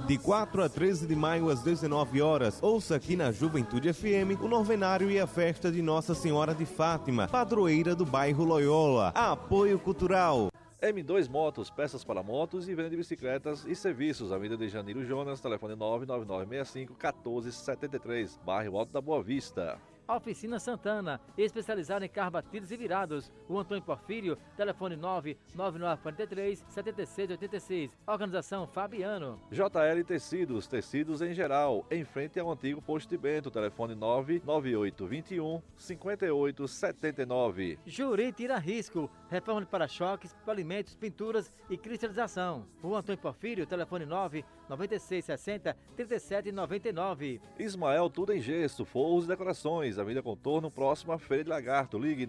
De 4 a 13 de maio às 19 horas, ouça aqui na Juventude FM o novenário e a festa de Nossa Senhora de Fátima, padroeira do bairro Loyola. Apoio Cultural. M2 Motos, peças para motos e venda de bicicletas e serviços. Avenida de Janeiro Jonas, telefone 99965-1473, bairro Alto da Boa Vista. Oficina Santana, especializada em carros batidos e virados. O Antônio Porfírio, telefone 99943-7686. Organização Fabiano. JL Tecidos, tecidos em geral, em frente ao antigo posto de Bento, telefone 99821-5879. Juri Tira Risco, reforma de para-choques, polimentos, pinturas e cristalização. O Antônio Porfírio, telefone 99660-3799. Ismael Tudo em Gesso, forros e decorações. Avenida Contorno, próximo à Feira de Lagarto. Ligue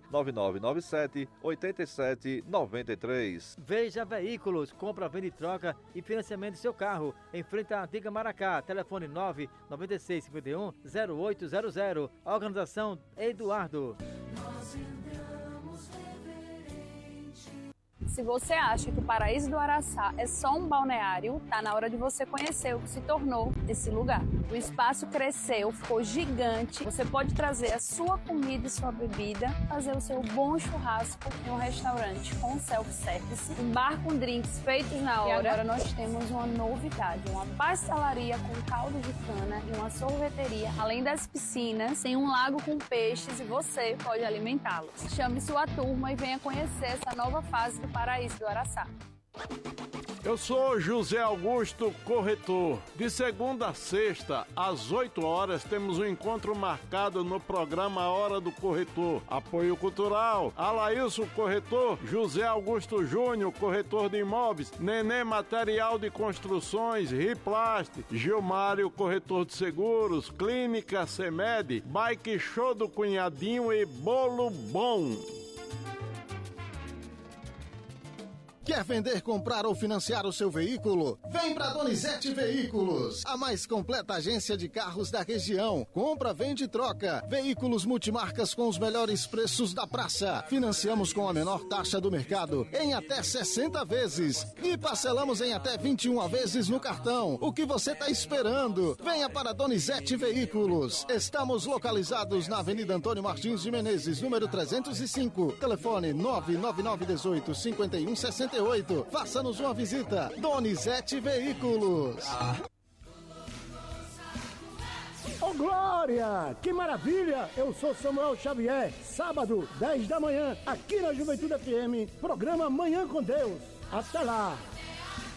99997-8793. Veja Veículos, compra, venda e troca e financiamento do seu carro. Em frente à antiga Maracá. Telefone 99651-0800. Organização Eduardo. Se você acha que o Paraíso do Araçá é só um balneário, tá na hora de você conhecer o que se tornou esse lugar. O espaço cresceu, ficou gigante. Você pode trazer a sua comida e sua bebida, fazer o seu bom churrasco em um restaurante com self-service, um bar com drinks feitos na hora. E agora nós temos uma novidade, uma pastelaria com caldo de cana e uma sorveteria. Além das piscinas, tem um lago com peixes e você pode alimentá-los. Chame sua turma e venha conhecer essa nova fase do Paraíso do Araçá. Eu sou José Augusto, corretor. De segunda a sexta, às 8 horas, temos um encontro marcado no programa Hora do Corretor. Apoio Cultural, Alailson, corretor, José Augusto Júnior, corretor de imóveis, Nenê Material de Construções, Riplast, Gilmário, corretor de seguros, Clínica Semed, Bike Show do Cunhadinho e Bolo Bom. Quer vender, comprar ou financiar o seu veículo? Vem pra Donizete Veículos, a mais completa agência de carros da região. Compra, vende e troca. Veículos multimarcas com os melhores preços da praça. Financiamos com a menor taxa do mercado em até 60 vezes. E parcelamos em até 21 vezes no cartão. O que você tá esperando? Venha para Donizete Veículos. Estamos localizados na Avenida Antônio Martins de Menezes, número 305. Telefone 99918-5168. Faça-nos uma visita. Donizete Veículos. Ô Glória, que maravilha! Eu sou Samuel Xavier. Sábado, 10 da manhã, aqui na Juventude FM, programa Manhã com Deus. Até lá!